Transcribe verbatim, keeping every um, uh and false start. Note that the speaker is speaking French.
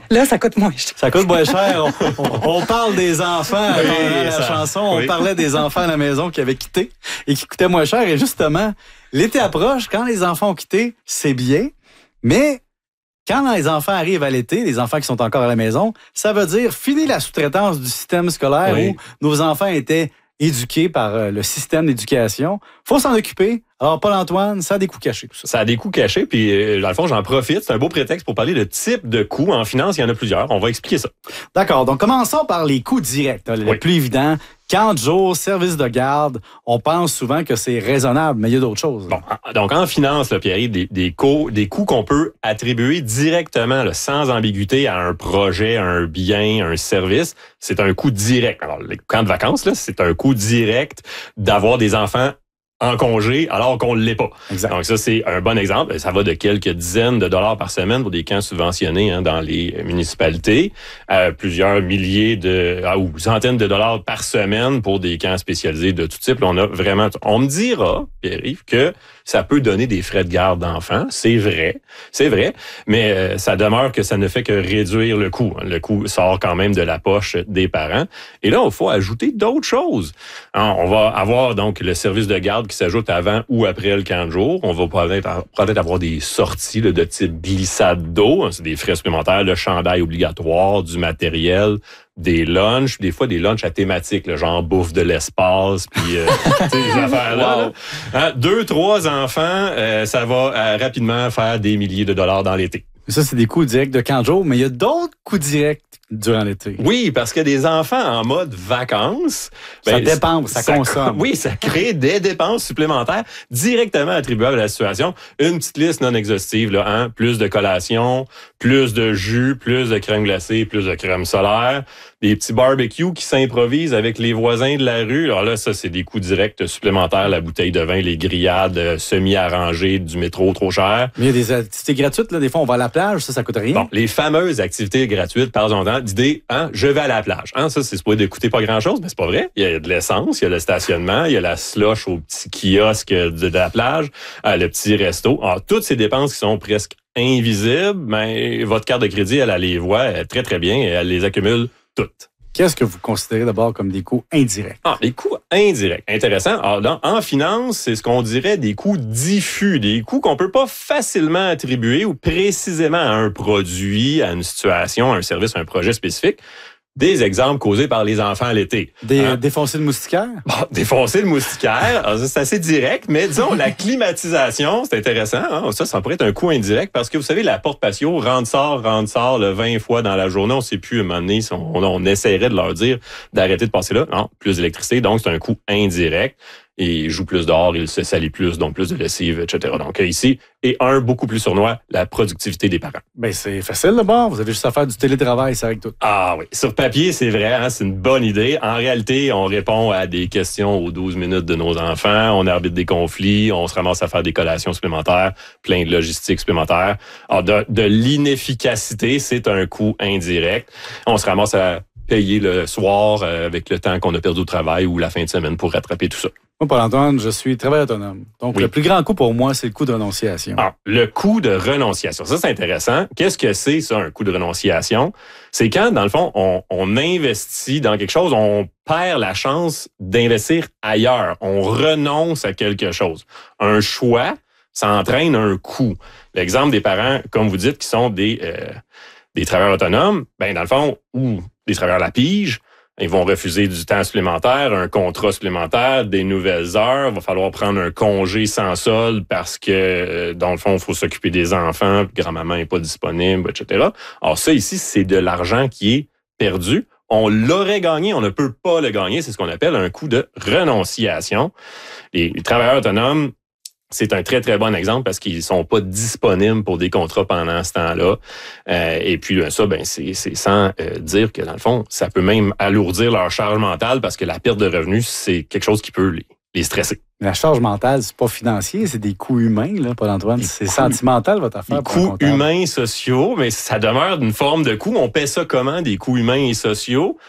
Là, ça coûte moins cher. Ça coûte moins cher. On, on, on parle des enfants oui, dans la ça, chanson. oui. On parlait des enfants à la maison qui avaient quitté et qui coûtaient moins cher. Et justement, l'été approche. Quand les enfants ont quitté, c'est bien. Mais quand les enfants arrivent à l'été, les enfants qui sont encore à la maison, ça veut dire fini la sous-traitance du système scolaire oui. où nos enfants étaient éduqués par le système d'éducation. Faut s'en occuper. Alors, Paul-Antoine, ça a des coûts cachés, tout ça. Ça a des coûts cachés, puis dans le fond, j'en profite. C'est un beau prétexte pour parler de type de coûts. En finance, il y en a plusieurs. On va expliquer ça. D'accord. Donc, commençons par les coûts directs. Le oui. plus évident, camp de jour, service de garde. On pense souvent que c'est raisonnable, mais il y a d'autres choses. Bon, donc en finance, là, Pierre, des, des, coûts, des coûts qu'on peut attribuer directement, là, sans ambiguïté, à un projet, à un bien, à un service, c'est un coût direct. Alors, les camps de vacances, là, c'est un coût direct d'avoir des enfants en congé alors qu'on ne l'est pas. Exact. Donc ça, c'est un bon exemple. Ça va de quelques dizaines de dollars par semaine pour des camps subventionnés hein, dans les municipalités, à plusieurs milliers de ah, ou centaines de dollars par semaine pour des camps spécialisés de tout type. Là, on a vraiment. On me dira, Pierre-Yves, que ça peut donner des frais de garde d'enfants. C'est vrai, c'est vrai, mais euh, ça demeure que ça ne fait que réduire le coût. Le coût sort quand même de la poche des parents. Et là, il faut ajouter d'autres choses. Alors, on va avoir donc le service de garde qui s'ajoute avant ou après le camp de jour. On va peut-être, peut-être avoir des sorties là, de type glissade d'eau. C'est des frais supplémentaires, le chandail obligatoire, du matériel, des lunchs, des fois des lunchs à thématique, là, genre bouffe de l'espace, puis euh, ces affaires-là. Wow. Là. Hein, deux, trois enfants, euh, ça va euh, rapidement faire des milliers de dollars dans l'été. Ça, c'est des coûts directs de camp de jour, mais il y a d'autres coûts directs durant l'été. Oui, parce que des enfants en mode vacances... Ça ben, dépense, ça, ça consomme. Oui, ça crée des dépenses supplémentaires directement attribuables à la situation. Une petite liste non exhaustive, là, hein? Plus de collations, plus de jus, plus de crème glacée, plus de crème solaire, des petits barbecues qui s'improvisent avec les voisins de la rue. Alors là, ça, c'est des coûts directs supplémentaires. La bouteille de vin, les grillades semi-arrangées du métro trop cher. Mais il y a des activités gratuites, là. Des fois, on va à la plage, ça, ça coûte rien. Bon, les fameuses activités gratuites, parlons-en d'idée, hein, je vais à la plage. Hein, ça, c'est supposé de coûter pas grand-chose, mais c'est pas vrai. Il y a de l'essence, il y a le stationnement, il y a la slush au petit kiosque de, de la plage, euh, le petit resto. Alors, toutes ces dépenses qui sont presque invisibles, ben, votre carte de crédit, elle, elle les voit très, très bien et elle les accumule toutes. Qu'est-ce que vous considérez d'abord comme des coûts indirects? Ah, les coûts indirects. Intéressant. Alors, dans, en finance, c'est ce qu'on dirait des coûts diffus, des coûts qu'on peut pas facilement attribuer ou précisément à un produit, à une situation, à un service, à un projet spécifique. Des exemples causés par les enfants à l'été. Des hein? défoncer le moustiquaire? Bon, défoncer le moustiquaire, alors, c'est assez direct, mais disons, la climatisation, c'est intéressant. Hein? Ça, ça pourrait être un coût indirect parce que vous savez, la porte patio rentre-sort, rentre-sort le vingt fois dans la journée. On ne sait plus, à un moment donné, si on, on essaierait de leur dire d'arrêter de passer là. Non, plus d'électricité, donc c'est un coût indirect. Et ils jouent plus dehors, ils se salient plus, donc plus de lessive, et cetera. Donc ici, et un beaucoup plus sournois, la productivité des parents. Ben c'est facile d'abord, vous avez juste à faire du télétravail, ça règle tout. Ah oui, sur papier, c'est vrai, hein, c'est une bonne idée. En réalité, on répond à des questions aux douze minutes de nos enfants, on arbitre des conflits, on se ramasse à faire des collations supplémentaires, plein de logistique supplémentaire. Alors de, de l'inefficacité, c'est un coût indirect. On se ramasse à payer le soir euh, avec le temps qu'on a perdu au travail ou la fin de semaine pour rattraper tout ça. Moi, Paul-Antoine, je suis travailleur autonome. Donc, oui. Le plus grand coût pour moi, c'est le coût de renonciation. Ah, le coût de renonciation. Ça, c'est intéressant. Qu'est-ce que c'est, ça, un coût de renonciation? C'est quand, dans le fond, on, on investit dans quelque chose, on perd la chance d'investir ailleurs. On renonce à quelque chose. Un choix, ça entraîne un coût. L'exemple des parents, comme vous dites, qui sont des, euh, des travailleurs autonomes, ben dans le fond, ou des travailleurs à la pige, ils vont refuser du temps supplémentaire, un contrat supplémentaire, des nouvelles heures. Il va falloir prendre un congé sans solde parce que, dans le fond, il faut s'occuper des enfants, puis grand-maman n'est pas disponible, et cetera. Alors ça, ici, c'est de l'argent qui est perdu. On l'aurait gagné, on ne peut pas le gagner. C'est ce qu'on appelle un coût de renonciation. Les, les travailleurs autonomes, c'est un très, très bon exemple parce qu'ils sont pas disponibles pour des contrats pendant ce temps-là. Euh, et puis, ça, ben, c'est, c'est sans euh, dire que, dans le fond, ça peut même alourdir leur charge mentale parce que la perte de revenus, c'est quelque chose qui peut les, les stresser. La charge mentale, c'est pas financier, c'est des coûts humains, là, Paul-Antoine. C'est coûts, sentimental, votre affaire. Des coûts humains, sociaux, mais ça demeure d'une forme de coût. On paie ça comment, des coûts humains et sociaux?